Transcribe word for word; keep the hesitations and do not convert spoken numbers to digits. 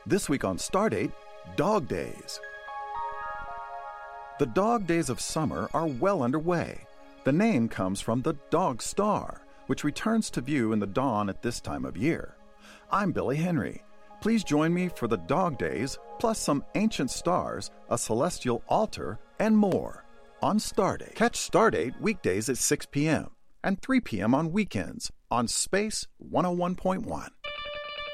This week on Stardate, Dog Days. The dog days of summer are well underway. The name comes from the dog star, which returns to view in the dawn at this time of year. I'm Billy Henry. Please join me for the dog days, plus some ancient stars, a celestial altar, and more on Stardate. Catch Stardate weekdays at six p.m. and three p.m. on weekends on Space one oh one point one.